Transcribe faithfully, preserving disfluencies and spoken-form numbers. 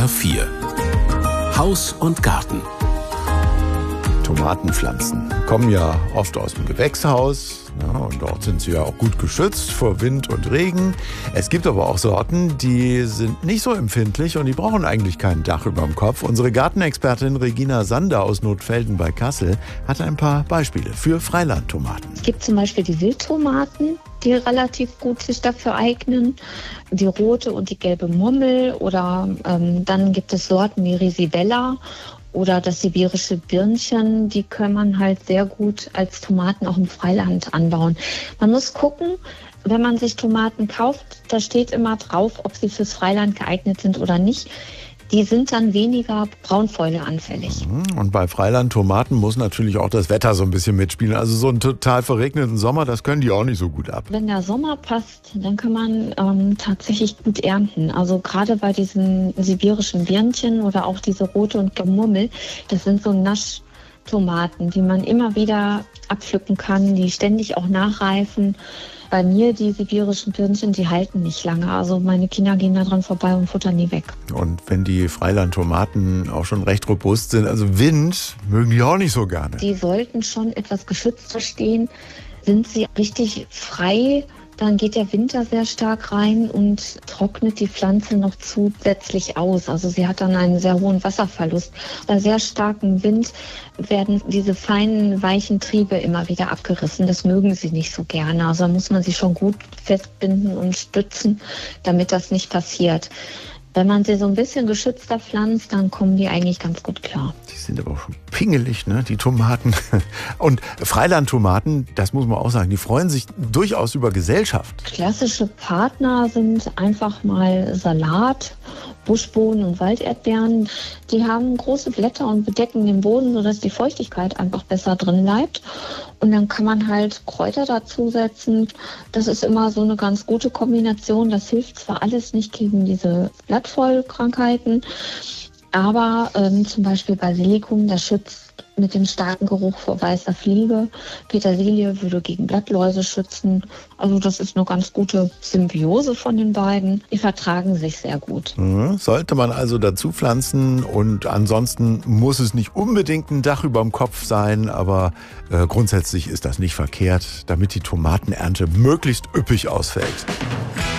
R vier. Haus und Garten. Tomatenpflanzen kommen ja oft aus dem Gewächshaus, ja, und dort sind sie ja auch gut geschützt vor Wind und Regen. Es gibt aber auch Sorten, die sind nicht so empfindlich und die brauchen eigentlich kein Dach über dem Kopf. Unsere Gartenexpertin Regina Sander aus Notfelden bei Kassel hat ein paar Beispiele für Freilandtomaten. Es gibt zum Beispiel die Wildtomaten, die relativ gut sich dafür eignen. Die rote und die gelbe Murmel, oder ähm, dann gibt es Sorten wie Risibella oder das sibirische Birnchen, die kann man halt sehr gut als Tomaten auch im Freiland anbauen. Man muss gucken, wenn man sich Tomaten kauft, da steht immer drauf, ob sie fürs Freiland geeignet sind oder nicht. Die sind dann weniger braunfäule-anfällig. Und bei Freilandtomaten muss natürlich auch das Wetter so ein bisschen mitspielen. Also so einen total verregneten Sommer, das können die auch nicht so gut ab. Wenn der Sommer passt, dann kann man ähm, tatsächlich gut ernten. Also gerade bei diesen sibirischen Birnchen oder auch diese rote und Gemurmel, das sind so Naschtomaten, die man immer wieder abpflücken kann, die ständig auch nachreifen. Bei mir, die sibirischen Birnchen, die halten nicht lange. Also meine Kinder gehen da dran vorbei und futtern nie weg. Und wenn die Freilandtomaten auch schon recht robust sind, also Wind mögen die auch nicht so gerne. Die sollten schon etwas geschützter stehen. Sind sie richtig frei, dann geht der Winter sehr stark rein und trocknet die Pflanze noch zusätzlich aus. Also sie hat dann einen sehr hohen Wasserverlust. Bei sehr starkem Wind werden diese feinen, weichen Triebe immer wieder abgerissen. Das mögen sie nicht so gerne. Also da muss man sie schon gut festbinden und stützen, damit das nicht passiert. Wenn man sie so ein bisschen geschützter pflanzt, dann kommen die eigentlich ganz gut klar. Die sind aber auch schon pingelig, ne, die Tomaten. Und Freilandtomaten, das muss man auch sagen, die freuen sich durchaus über Gesellschaft. Klassische Partner sind einfach mal Salat, Buschbohnen und Walderdbeeren. Die haben große Blätter und bedecken den Boden, sodass die Feuchtigkeit einfach besser drin bleibt. Und dann kann man halt Kräuter dazusetzen. Das ist immer so eine ganz gute Kombination. Das hilft zwar alles nicht gegen diese Blattvollkrankheiten, aber ähm, zum Beispiel Basilikum, das schützt mit dem starken Geruch vor weißer Fliege. Petersilie würde gegen Blattläuse schützen. Also das ist eine ganz gute Symbiose von den beiden. Die vertragen sich sehr gut. Mhm. Sollte man also dazu pflanzen, und ansonsten muss es nicht unbedingt ein Dach über dem Kopf sein, aber äh, grundsätzlich ist das nicht verkehrt, damit die Tomatenernte möglichst üppig ausfällt.